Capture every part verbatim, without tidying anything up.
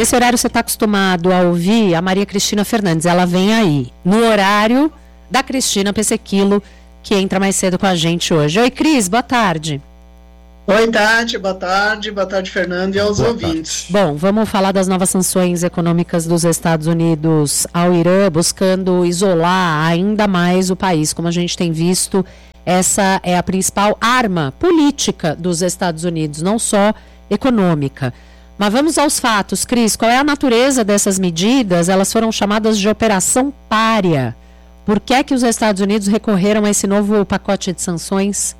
Esse horário você está acostumado a ouvir a Maria Cristina Fernandes. Ela vem aí, no horário da Cristina Pessequilo, que entra mais cedo com a gente hoje. Oi, Cris, boa tarde. Oi, Tati, boa tarde. Boa tarde, Fernando, e aos boa ouvintes. Tarde. Bom, vamos falar das novas sanções econômicas dos Estados Unidos ao Irã, buscando isolar ainda mais o país. Como a gente tem visto, essa é a principal arma política dos Estados Unidos, não só econômica. Mas vamos aos fatos, Cris. Qual é a natureza dessas medidas? Elas foram chamadas de Operação Pária. Por que é que os Estados Unidos recorreram a esse novo pacote de sanções?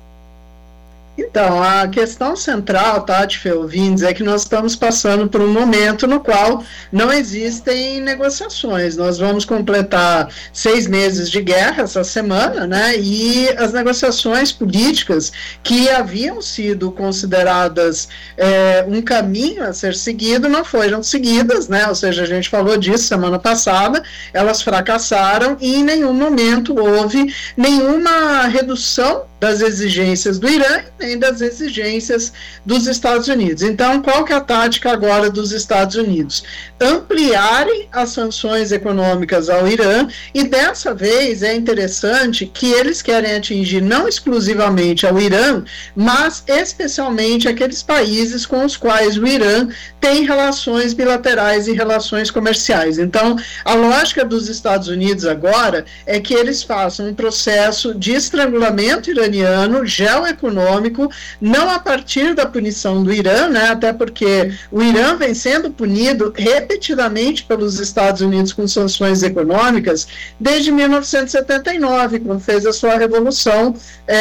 Então, a questão central, Tati, ouvintes, é que nós estamos passando por um momento no qual não existem negociações. Nós vamos completar seis meses de guerra essa semana, né? E as negociações políticas que haviam sido consideradas é, um caminho a ser seguido não foram seguidas, né? Ou seja, a gente falou disso semana passada, elas fracassaram e em nenhum momento houve nenhuma redução das exigências do Irã nem das exigências dos Estados Unidos. Então, qual que é a tática agora dos Estados Unidos? Ampliarem as sanções econômicas ao Irã, e dessa vez é interessante que eles querem atingir não exclusivamente ao Irã, mas especialmente aqueles países com os quais o Irã tem relações bilaterais e relações comerciais. Então, a lógica dos Estados Unidos agora é que eles façam um processo de estrangulamento iraniano geoeconômico, não a partir da punição do Irã, né, até porque o Irã vem sendo punido repetidamente pelos Estados Unidos com sanções econômicas desde mil novecentos e setenta e nove, quando fez a sua revolução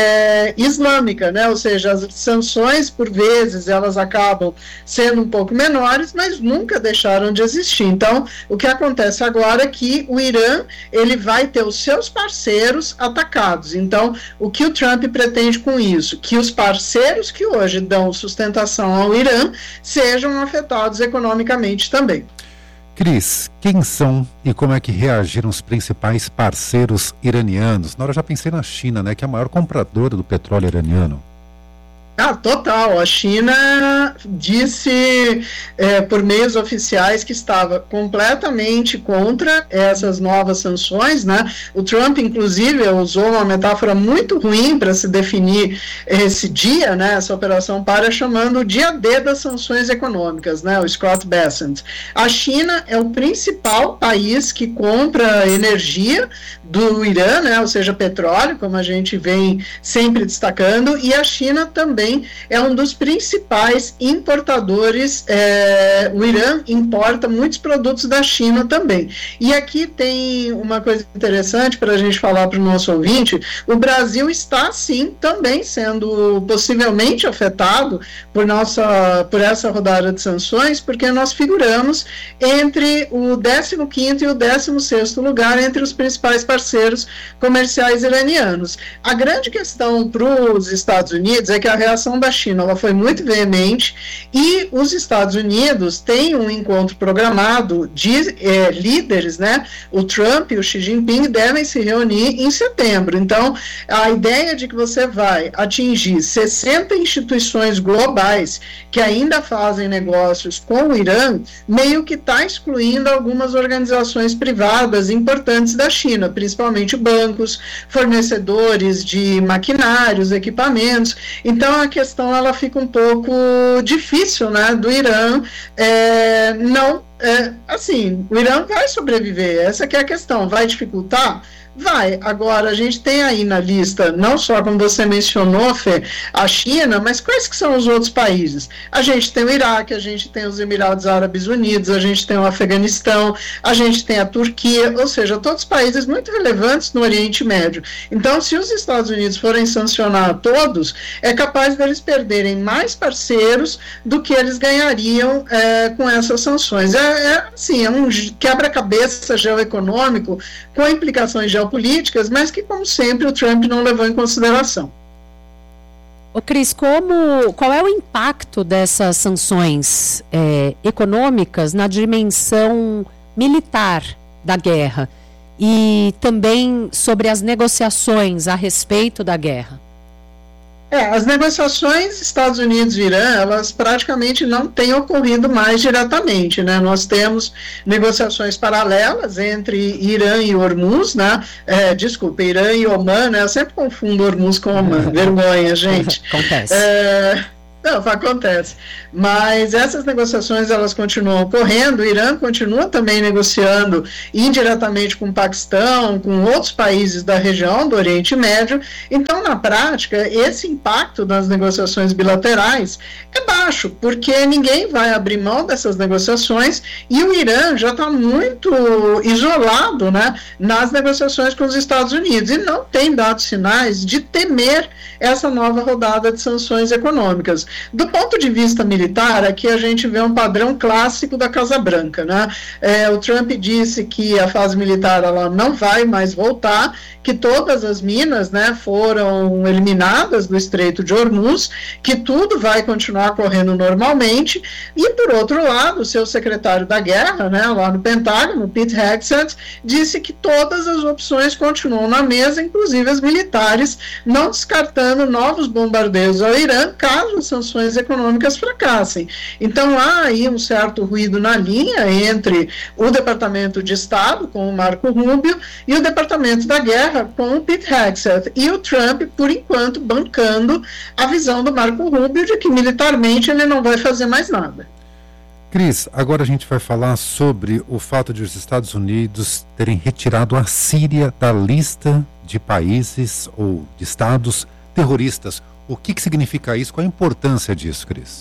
é, islâmica, né, ou seja, as sanções por vezes elas acabam sendo um pouco menores, mas nunca deixaram de existir. Então, o que acontece agora é que o Irã ele vai ter os seus parceiros atacados. Então, o que o Trump pretende com isso? Que os parceiros que hoje dão sustentação ao Irã sejam afetados economicamente também. Cris, quem são e como é que reagiram os principais parceiros iranianos? Na hora eu já pensei na China, né, que é a maior compradora do petróleo iraniano. Ah, total. A China disse é, por meios oficiais que estava completamente contra essas novas sanções, né? O Trump, inclusive, usou uma metáfora muito ruim para se definir esse dia, né? Essa operação Pária, chamando o dia D das sanções econômicas, né? O Scott Bessent. A China é o principal país que compra energia do Irã, né? Ou seja, petróleo, como a gente vem sempre destacando, e a China também é um dos principais importadores. É, o Irã importa muitos produtos da China também. E aqui tem uma coisa interessante para a gente falar para o nosso ouvinte: o Brasil está sim também sendo possivelmente afetado por, nossa, por essa rodada de sanções, porque nós figuramos entre o décimo quinto e o décimo sexto lugar entre os principais parceiros comerciais iranianos. A grande questão para os Estados Unidos é que a reação da China ela foi muito veemente, e os Estados Unidos têm um encontro programado de é, líderes, né? O Trump e o Xi Jinping devem se reunir em setembro. Então, a ideia de que você vai atingir sessenta instituições globais que ainda fazem negócios com o Irã, meio que está excluindo algumas organizações privadas importantes da China, principalmente bancos, fornecedores de maquinários, equipamentos. Então, a questão ela fica um pouco difícil, né, do Irã é, não, é, assim, o Irã vai sobreviver, essa que é a questão. Vai dificultar? Vai. Agora, a gente tem aí na lista, não só como você mencionou, Fê, a China, mas quais que são os outros países? A gente tem o Iraque, a gente tem os Emirados Árabes Unidos, a gente tem o Afeganistão, a gente tem a Turquia, ou seja, todos países muito relevantes no Oriente Médio. Então, se os Estados Unidos forem sancionar todos, é capaz deles perderem mais parceiros do que eles ganhariam é, com essas sanções. É, é, assim, é um quebra-cabeça geoeconômico com implicações geopolíticas, políticas, mas que, como sempre, o Trump não levou em consideração. Ô Cris, como, qual é o impacto dessas sanções é, econômicas na dimensão militar da guerra e também sobre as negociações a respeito da guerra? É, as negociações Estados Unidos e Irã, elas praticamente não têm ocorrido mais diretamente, né? Nós temos negociações paralelas entre Irã e Hormuz, né? É, desculpa, Irã e Omã, né? Eu sempre confundo Hormuz com Omã, vergonha, gente. Acontece. É... Não, acontece. Mas essas negociações, elas continuam ocorrendo. O Irã continua também negociando indiretamente com o Paquistão, com outros países da região do Oriente Médio. Então, na prática, esse impacto das negociações bilaterais é baixo, porque ninguém vai abrir mão dessas negociações e o Irã já está muito isolado, né, nas negociações com os Estados Unidos e não tem dado sinais de temer essa nova rodada de sanções econômicas. Do ponto de vista militar, aqui a gente vê um padrão clássico da Casa Branca, né? É, o Trump disse que a fase militar ela não vai mais voltar, que todas as minas, né, foram eliminadas do Estreito de Hormuz, que tudo vai continuar correndo normalmente, e por outro lado, o seu secretário da guerra, né, lá no Pentágono, Pete Hegseth, disse que todas as opções continuam na mesa, inclusive as militares, não descartando novos bombardeios ao Irã, caso as sanções econômicas fracassem. Então há aí um certo ruído na linha entre o Departamento de Estado, com o Marco Rubio, e o Departamento da Guerra, com o Pete Hegseth, e o Trump, por enquanto, bancando a visão do Marco Rubio de que militarmente ele não vai fazer mais nada. Cris, agora a gente vai falar sobre o fato de os Estados Unidos terem retirado a Síria da lista de países ou de estados terroristas. O que, que significa isso? Qual a importância disso, Cris?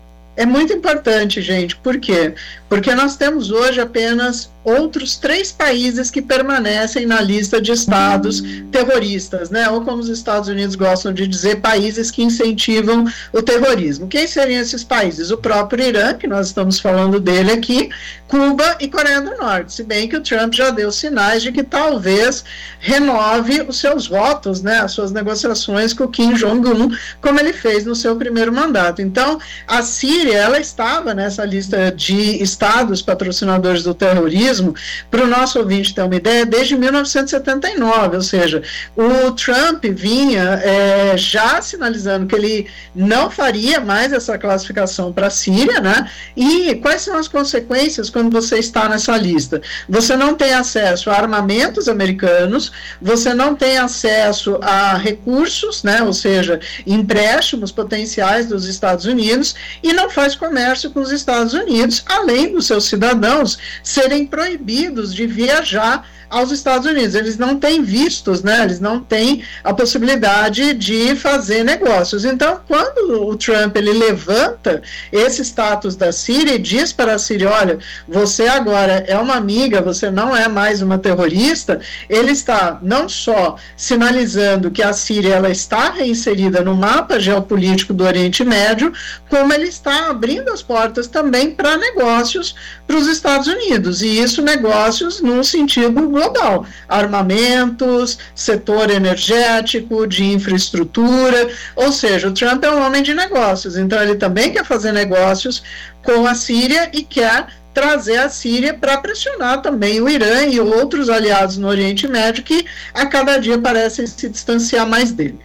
É muito importante, gente. Por quê? Porque nós temos hoje apenas outros três países que permanecem na lista de estados terroristas, né? Ou como os Estados Unidos gostam de dizer, países que incentivam o terrorismo. Quem seriam esses países? O próprio Irã, que nós estamos falando dele aqui, Cuba e Coreia do Norte, se bem que o Trump já deu sinais de que talvez renove os seus votos, né, as suas negociações com o Kim Jong-un, como ele fez no seu primeiro mandato. Então, a Síria, ela estava nessa lista de estados patrocinadores do terrorismo, para o nosso ouvinte ter uma ideia, desde mil novecentos e setenta e nove, ou seja, o Trump vinha é, já sinalizando que ele não faria mais essa classificação para a Síria, né, e quais são as consequências quando você está nessa lista? Você não tem acesso a armamentos americanos, você não tem acesso a recursos, né, ou seja, empréstimos potenciais dos Estados Unidos, e não faz comércio com os Estados Unidos, além dos seus cidadãos serem proibidos de viajar aos Estados Unidos. Eles não têm vistos, né? Eles não têm a possibilidade de fazer negócios. Então, quando o Trump ele levanta esse status da Síria e diz para a Síria, olha, você agora é uma amiga, você não é mais uma terrorista, ele está não só sinalizando que a Síria ela está reinserida no mapa geopolítico do Oriente Médio, como ele está abrindo as portas também para negócios para os Estados Unidos, e isso negócios num sentido global, armamentos, setor energético, de infraestrutura, ou seja, o Trump é um homem de negócios, então ele também quer fazer negócios com a Síria e quer trazer a Síria para pressionar também o Irã e outros aliados no Oriente Médio que a cada dia parecem se distanciar mais dele.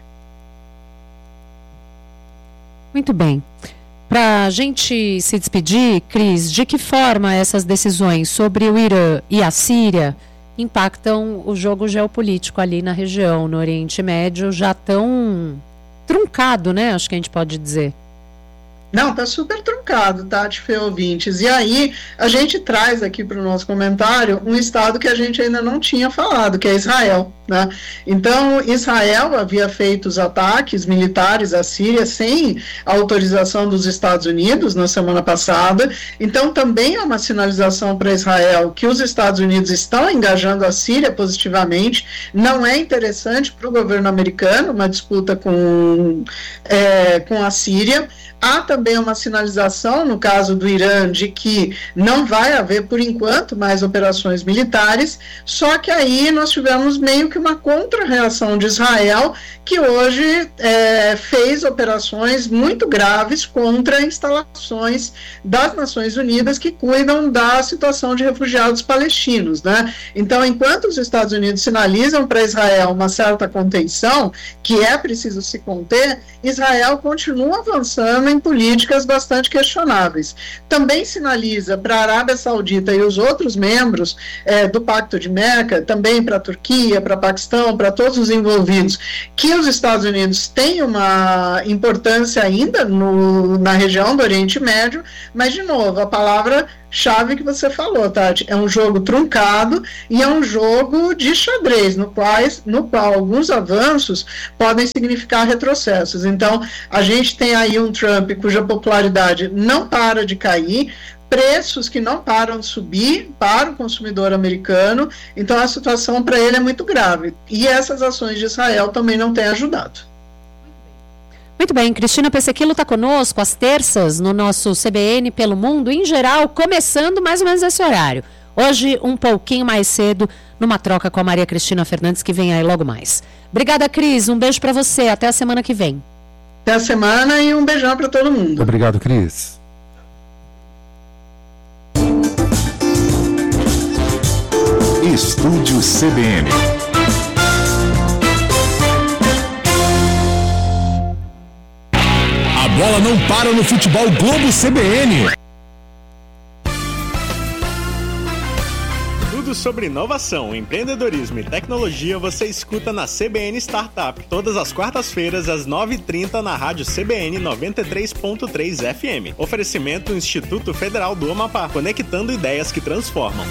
Muito bem. Para a gente se despedir, Cris, de que forma essas decisões sobre o Irã e a Síria impactam o jogo geopolítico ali na região, no Oriente Médio, já tão truncado, né? Acho que a gente pode dizer. Não, está super truncado, Tati, Fê, ouvintes. E aí, a gente traz aqui para o nosso comentário um estado que a gente ainda não tinha falado, que é Israel, né? Então, Israel havia feito os ataques militares à Síria sem a autorização dos Estados Unidos na semana passada. Então, também é uma sinalização para Israel que os Estados Unidos estão engajando a Síria positivamente. Não é interessante para o governo americano uma disputa com, é, com a Síria. Há também uma sinalização, no caso do Irã, de que não vai haver, por enquanto, mais operações militares, só que aí nós tivemos meio que uma contra-reação de Israel, que hoje é, fez operações muito graves contra instalações das Nações Unidas que cuidam da situação de refugiados palestinos, né? Então, enquanto os Estados Unidos sinalizam para Israel uma certa contenção, que é preciso se conter, Israel continua avançando em políticas bastante questionáveis. Também sinaliza para a Arábia Saudita e os outros membros é, do Pacto de Meca, também para a Turquia, para o Paquistão, para todos os envolvidos, que os Estados Unidos têm uma importância ainda no, na região do Oriente Médio, mas, de novo, a palavra-chave que você falou, Tati, é um jogo truncado e é um jogo de xadrez, no qual, no qual alguns avanços podem significar retrocessos. Então, a gente tem aí um Trump cuja popularidade não para de cair, preços que não param de subir para o consumidor americano, então a situação para ele é muito grave. E essas ações de Israel também não têm ajudado. Muito bem, Cristina Pessequilo está conosco às terças no nosso C B N pelo Mundo, em geral, começando mais ou menos esse horário. Hoje, um pouquinho mais cedo, numa troca com a Maria Cristina Fernandes, que vem aí logo mais. Obrigada, Cris. Um beijo para você. Até a semana que vem. Até a semana e um beijão para todo mundo. Obrigado, Cris. Estúdio C B N. A bola não para no futebol Globo C B N. Tudo sobre inovação, empreendedorismo e tecnologia você escuta na C B N Startup, todas as quartas-feiras às nove e trinta na rádio C B N noventa e três ponto três F M. Oferecimento Instituto Federal do Amapá, conectando ideias que transformam.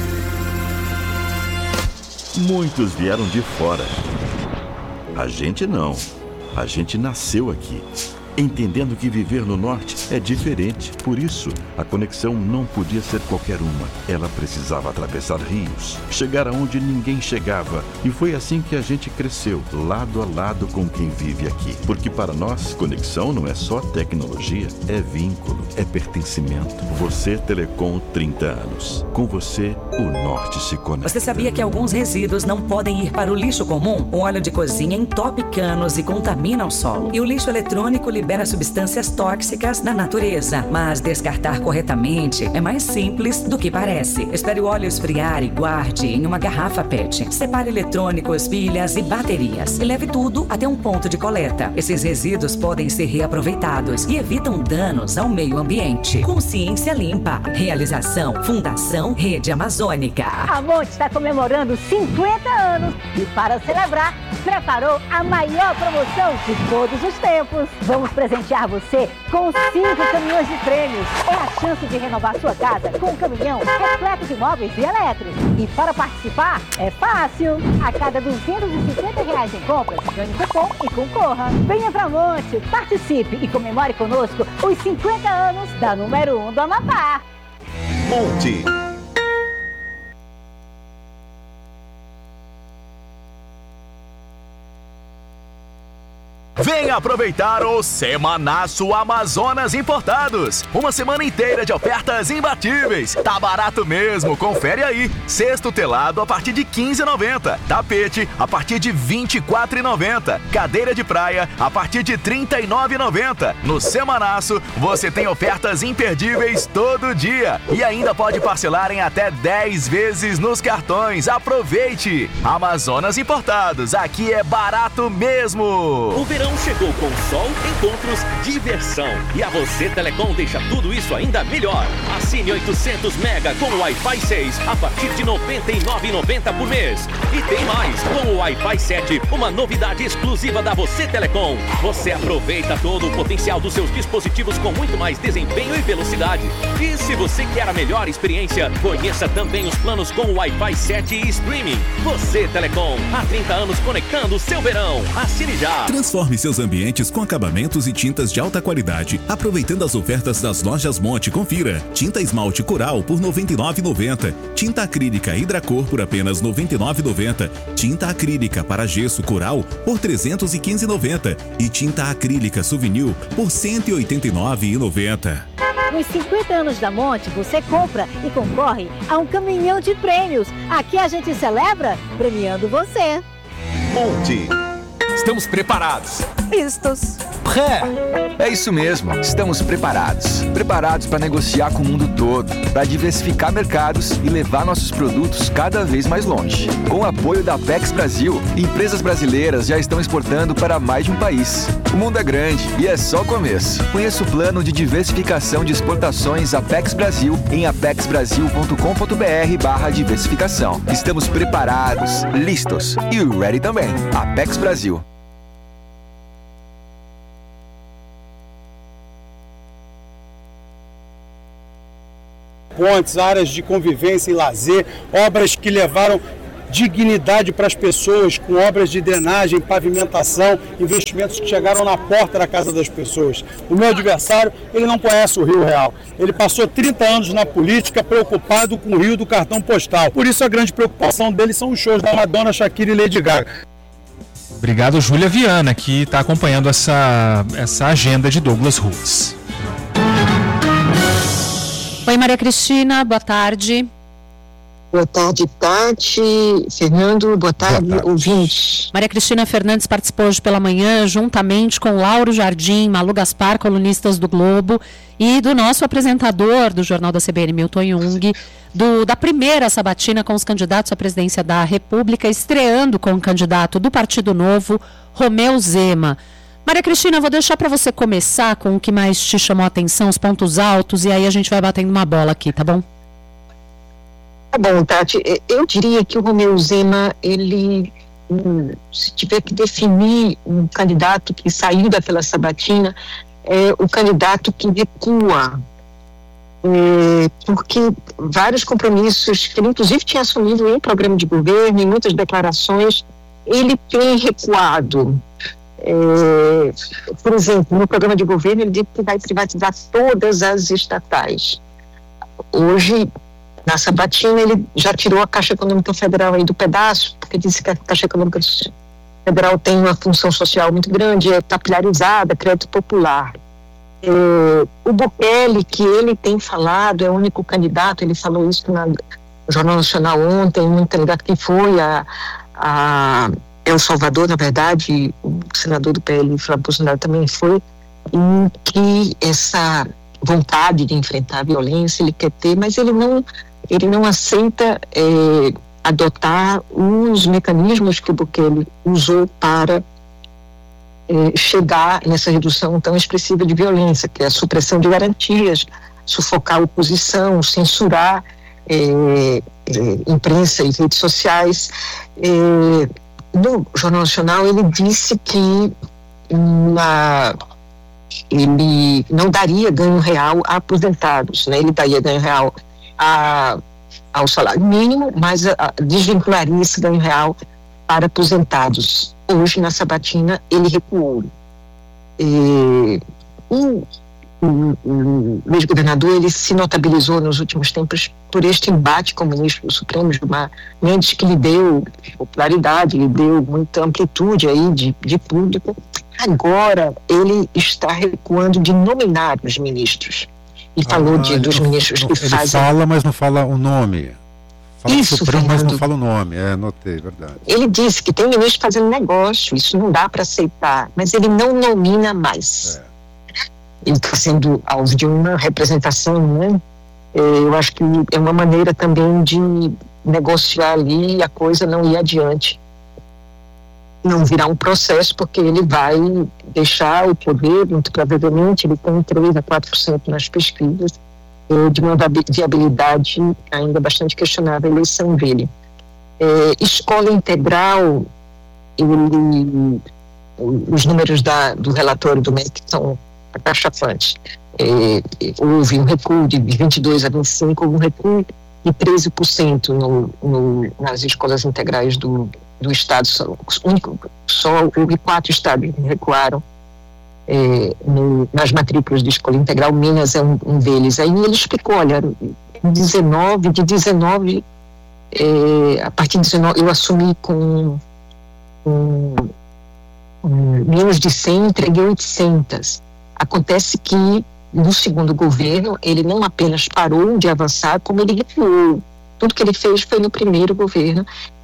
Muitos vieram de fora. A gente não. A gente nasceu aqui, entendendo que viver no norte é diferente. Por isso, a conexão não podia ser qualquer uma. Ela precisava atravessar rios, chegar aonde ninguém chegava. E foi assim que a gente cresceu, lado a lado com quem vive aqui. Porque para nós, conexão não é só tecnologia, é vínculo, é pertencimento. Você, Telecom, trinta anos. Com você, o norte se conecta. Você sabia que alguns resíduos não podem ir para o lixo comum? O óleo de cozinha entope canos e contamina o solo. E o lixo eletrônico libera substâncias tóxicas na natureza. Mas descartar corretamente é mais simples do que parece. Espere o óleo esfriar e guarde em uma garrafa P E T. Separe eletrônicos, pilhas e baterias. E leve tudo até um ponto de coleta. Esses resíduos podem ser reaproveitados e evitam danos ao meio ambiente. Consciência Limpa. Realização Fundação Rede Amazônica. A Monte está comemorando cinquenta anos e, para celebrar, preparou a maior promoção de todos os tempos. Vamos presentear você com cinco caminhões de prêmios. É a chance de renovar sua casa com um caminhão repleto de móveis e elétricos. E para participar, é fácil. A cada duzentos e cinquenta reais em compras, ganhe cupom e concorra. Venha pra Monte, participe e comemore conosco os cinquenta anos da número um do Amapá. Monte. Venha aproveitar o Semanaço Amazonas Importados. Uma semana inteira de ofertas imbatíveis. Tá barato mesmo, confere aí. Cesto telado a partir de quinze reais e noventa centavos. Tapete a partir de vinte e quatro reais e noventa centavos. Cadeira de praia a partir de trinta e nove reais e noventa centavos. No Semanaço você tem ofertas imperdíveis todo dia. E ainda pode parcelar em até dez vezes nos cartões. Aproveite! Amazonas Importados, aqui é barato mesmo. O verão chegou com sol, encontros, diversão. E a Você Telecom deixa tudo isso ainda melhor. Assine oitocentos mega com o Wi-Fi seis a partir de noventa e nove reais e noventa centavos por mês. E tem mais, com o Wi-Fi sete, uma novidade exclusiva da Você Telecom. Você aproveita todo o potencial dos seus dispositivos com muito mais desempenho e velocidade. E se você quer a melhor experiência, conheça também os planos com o Wi-Fi sete e streaming. Você Telecom, há trinta anos conectando o seu verão. Assine já. Transforme seus ambientes com acabamentos e tintas de alta qualidade, aproveitando as ofertas das lojas Monte. Confira: tinta esmalte Coral por noventa e nove reais e noventa centavos, tinta acrílica Hidracor por apenas noventa e nove reais e noventa centavos, tinta acrílica para gesso Coral por trezentos e quinze reais e noventa centavos e tinta acrílica Souvenir por cento e oitenta e nove reais e noventa centavos. Nos cinquenta anos da Monte, você compra e concorre a um caminhão de prêmios. Aqui a gente celebra premiando você. Monte. Estamos preparados. Listos. Pré. É isso mesmo, estamos preparados. Preparados para negociar com o mundo todo, para diversificar mercados e levar nossos produtos cada vez mais longe. Com o apoio da Apex Brasil, empresas brasileiras já estão exportando para mais de um país. O mundo é grande e é só o começo. Conheça o plano de diversificação de exportações Apex Brasil em apexbrasil.com.br barra diversificação. Estamos preparados, listos e ready também. Apex Brasil. Pontes, áreas de convivência e lazer, obras que levaram dignidade para as pessoas, com obras de drenagem, pavimentação, investimentos que chegaram na porta da casa das pessoas. O meu adversário, ele não conhece o Rio Real. Ele passou trinta anos na política preocupado com o Rio do cartão postal. Por isso a grande preocupação dele são os shows da Madonna, Shakira e Lady Gaga. Obrigado, Júlia Viana, que está acompanhando essa, essa agenda de Douglas Ruas. Oi, Maria Cristina, boa tarde. Boa tarde, Tati, Fernando, boa tarde, boa tarde, ouvintes. Maria Cristina Fernandes participou hoje pela manhã, juntamente com Lauro Jardim, Malu Gaspar, colunistas do Globo, e do nosso apresentador do Jornal da C B N, Milton Jung, do, da primeira sabatina com os candidatos à presidência da República, estreando com o candidato do Partido Novo, Romeu Zema. Maria Cristina, vou deixar para você começar com o que mais te chamou a atenção, os pontos altos, e aí a gente vai batendo uma bola aqui, tá bom? Tá bom, Tati. Eu diria que o Romeu Zema, ele, se tiver que definir um candidato que saiu daquela sabatina, é o candidato que recua. É, porque vários compromissos que ele, inclusive, tinha assumido em programa de governo, em muitas declarações, ele tem recuado. É, por exemplo, no programa de governo ele disse que vai privatizar todas as estatais. Hoje, na sabatina, ele já tirou a Caixa Econômica Federal aí do pedaço, porque disse que a Caixa Econômica Federal tem uma função social muito grande, é capilarizada, crédito popular. É, o Bukele, que ele tem falado, é o único candidato, ele falou isso na, no Jornal Nacional ontem, um candidato que foi a... a El Salvador, na verdade, o senador do P L, Flávio Bolsonaro, também foi, em que essa vontade de enfrentar a violência ele quer ter, mas ele não, ele não aceita é, adotar os mecanismos que o Bukele usou para é, chegar nessa redução tão expressiva de violência, que é a supressão de garantias, sufocar a oposição, censurar é, é, imprensa e redes sociais. É, No Jornal Nacional, ele disse que na, ele não daria ganho real a aposentados, né? Ele daria ganho real a, ao salário mínimo, mas a, a, desvincularia esse ganho real para aposentados. Hoje, na sabatina, ele recuou. E, o, o, o ex-governador, ele se notabilizou nos últimos tempos por este embate com o ministro do Supremo, Gilmar Mendes, que lhe deu popularidade, lhe deu muita amplitude aí de, de público. Agora ele está recuando de nominar os ministros. E ah, falou de, dos não, ministros não, que ele fazem... Ele fala, mas não fala o nome. Fala isso, Supremo, Fernando. mas não fala o nome. É, notei, verdade. Ele disse que tem ministro fazendo negócio, isso não dá para aceitar, mas ele não nomina mais. É. Ele está sendo alvo de uma representação, né? Eu acho que é uma maneira também de negociar ali e a coisa não ir adiante. Não virar um processo, porque ele vai deixar o poder, muito provavelmente, ele tem três a quatro por cento nas pesquisas, de uma viabilidade ainda bastante questionável a eleição dele. É, escola integral, ele, os números da, do relatório do M E C são acachafantes. É, houve um recuo de vinte e dois a vinte e cinco, houve um recuo de treze por cento no, no, nas escolas integrais do, do estado. Só, único, só houve quatro estados que recuaram é, no, nas matrículas de escola integral. Minas é um, um deles. Aí ele explicou, olha, dezenove, de dezenove, é, a partir de dezenove, eu assumi com, com um, menos de cem, entreguei oitocentas. Acontece que no segundo governo, ele não apenas parou de avançar, como ele recuou. Tudo que ele fez foi no primeiro governo,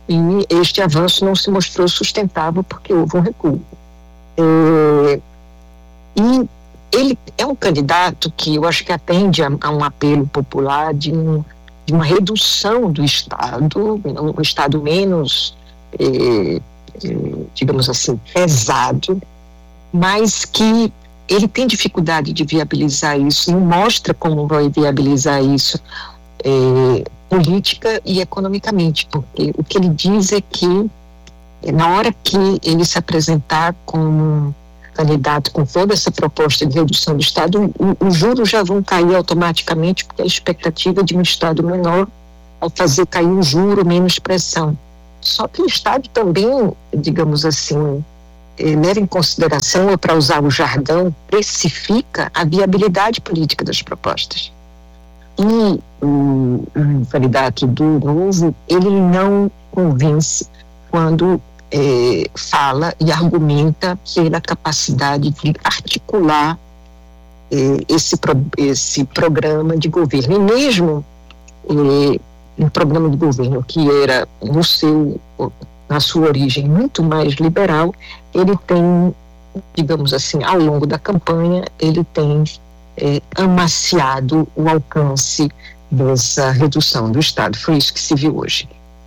e este avanço não se mostrou sustentável porque houve um recuo. É, e ele é um candidato que eu acho que atende a, a um apelo popular de, um, de uma redução do Estado, um Estado menos, é, é, digamos assim, pesado, mas que ele tem dificuldade de viabilizar isso e mostra como vai viabilizar isso é, política e economicamente, porque o que ele diz é que na hora que ele se apresentar como candidato com toda essa proposta de redução do Estado, os juros já vão cair automaticamente, porque a expectativa de um Estado menor ao fazer cair o juro, menos pressão. Só que o Estado também, digamos assim, eh, leva em consideração, ou para usar o jargão, precifica a viabilidade política das propostas. E o, o candidato do Novo, ele não convence quando eh, fala e argumenta pela capacidade de articular eh, esse, pro, esse programa de governo. E mesmo eh, um programa de governo que era no seu, na sua origem muito mais liberal, ele tem, digamos assim, ao longo da campanha, ele tem é, amaciado o alcance dessa redução do Estado. Foi isso que se viu hoje.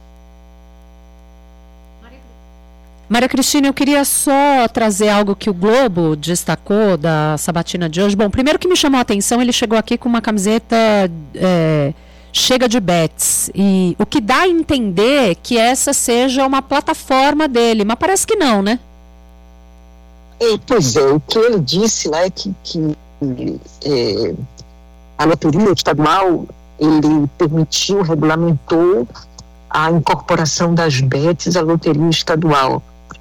Maria Cristina, eu queria só trazer algo que o Globo destacou da sabatina de hoje. Bom, primeiro que me chamou a atenção, ele chegou aqui com uma camiseta é, chega de bets, e o que dá a entender que essa seja uma plataforma dele, mas parece que não, né? É, pois é, o que ele disse lá é que, que é, a loteria estadual, ele permitiu, regulamentou a incorporação das bets à loteria estadual.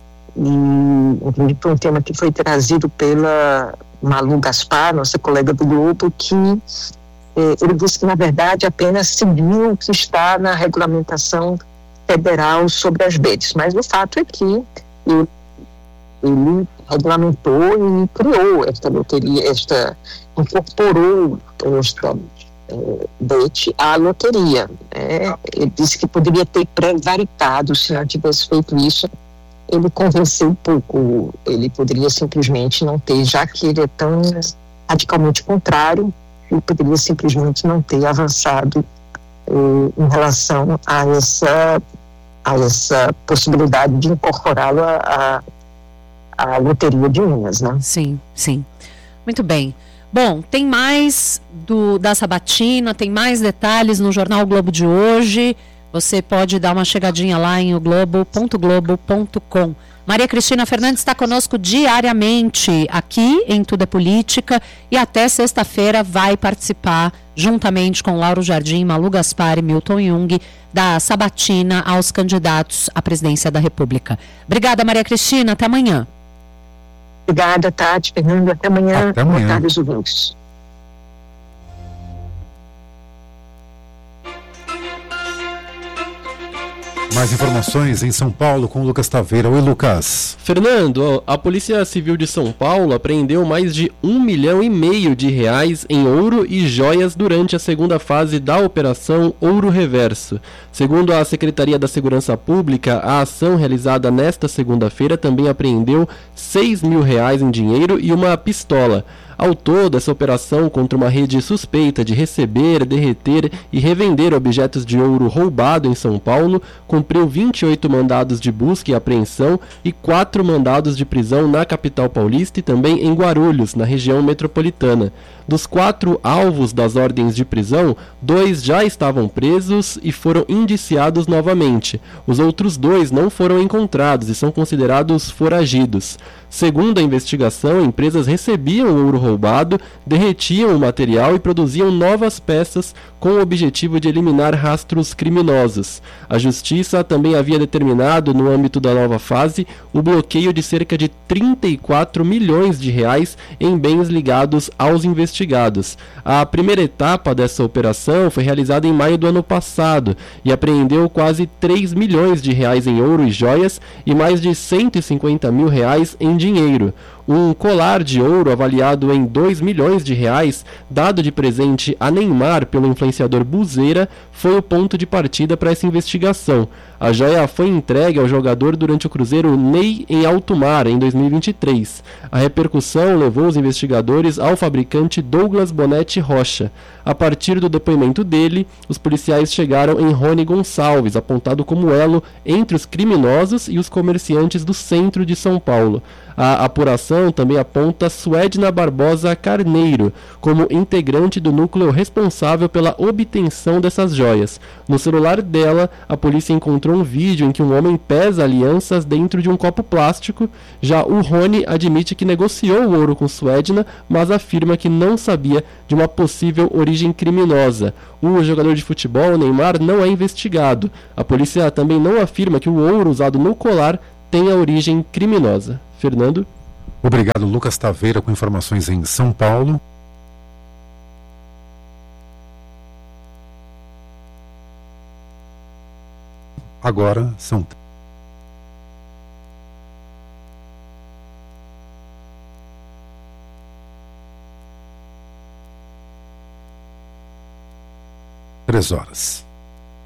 E foi um tema que foi trazido pela Malu Gaspar, nossa colega do Globo, que eh, ele disse que, na verdade, apenas seguiu o que está na regulamentação federal sobre as bets. Mas o fato é que ele, ele regulamentou e criou esta loteria, esta, incorporou esta eh, bet à loteria. Né? Ele disse que poderia ter prevaricado se não tivesse feito isso. Ele convenceu um pouco, ele poderia simplesmente não ter, já que ele é tão radicalmente contrário, ele poderia simplesmente não ter avançado eh, em relação a essa, a essa possibilidade de incorporá-lo à a, a loteria de Minas, né? Sim, sim. Muito bem. Bom, tem mais do, da sabatina, tem mais detalhes no Jornal Globo de hoje. Você pode dar uma chegadinha lá em o globo ponto globo ponto com. Maria Cristina Fernandes está conosco diariamente aqui em Tudo é Política e até sexta-feira vai participar juntamente com Lauro Jardim, Malu Gaspar e Milton Jung da sabatina aos candidatos à presidência da República. Obrigada, Maria Cristina. Até amanhã. Obrigada, Tati. Fernando, até amanhã. Até amanhã. Boa tarde, ouvintes. Mais informações em São Paulo com o Lucas Taveira. Oi, Lucas. Fernando, a Polícia Civil de São Paulo apreendeu mais de um milhão e meio de reais em ouro e joias durante a segunda fase da Operação Ouro Reverso. Segundo a Secretaria da Segurança Pública, a ação realizada nesta segunda-feira também apreendeu seis mil reais em dinheiro e uma pistola. Ao todo, essa operação contra uma rede suspeita de receber, derreter e revender objetos de ouro roubado em São Paulo cumpriu vinte e oito mandados de busca e apreensão e quatro mandados de prisão na capital paulista e também em Guarulhos, na região metropolitana. Dos quatro alvos das ordens de prisão, dois já estavam presos e foram indiciados novamente. Os outros dois não foram encontrados e são considerados foragidos. Segundo a investigação, empresas recebiam o ouro roubado, derretiam o material e produziam novas peças com o objetivo de eliminar rastros criminosos. A Justiça também havia determinado, no âmbito da nova fase, o bloqueio de cerca de trinta e quatro milhões de reais em bens ligados aos investigados. A primeira etapa dessa operação foi realizada em maio do ano passado e apreendeu quase três milhões de reais em ouro e joias e mais de cento e cinquenta mil reais em dinheiro. Um colar de ouro avaliado em dois milhões de reais, dado de presente a Neymar pelo influenciador Buzeira, foi o ponto de partida para essa investigação. A joia foi entregue ao jogador durante o cruzeiro Ney em Alto Mar, em dois mil e vinte e três. A repercussão levou os investigadores ao fabricante Douglas Bonetti Rocha. A partir do depoimento dele, os policiais chegaram em Rony Gonçalves, apontado como elo entre os criminosos e os comerciantes do centro de São Paulo. A apuração também aponta Suedna Barbosa Carneiro como integrante do núcleo responsável pela obtenção dessas joias. No celular dela, a polícia encontrou um vídeo em que um homem pesa alianças dentro de um copo plástico. Já o Rony admite que negociou o ouro com Suedna, mas afirma que não sabia de uma possível origem criminosa. O jogador de futebol, Neymar, não é investigado. A polícia também não afirma que o ouro usado no colar tenha origem criminosa. Fernando? Obrigado, Lucas Taveira, com informações em São Paulo. Agora são três horas.